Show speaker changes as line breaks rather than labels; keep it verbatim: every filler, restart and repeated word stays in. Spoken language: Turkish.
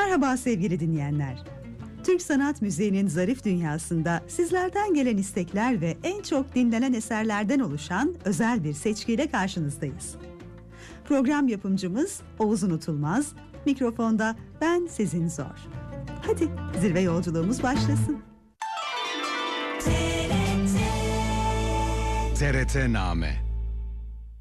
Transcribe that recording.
Merhaba sevgili dinleyenler. Türk sanat müziğinin zarif dünyasında sizlerden gelen istekler ve en çok dinlenen eserlerden oluşan özel bir seçkiyle karşınızdayız. Program yapımcımız Oğuz Unutulmaz, mikrofonda ben Sezin Zor. Hadi zirve yolculuğumuz başlasın.
T R T Name.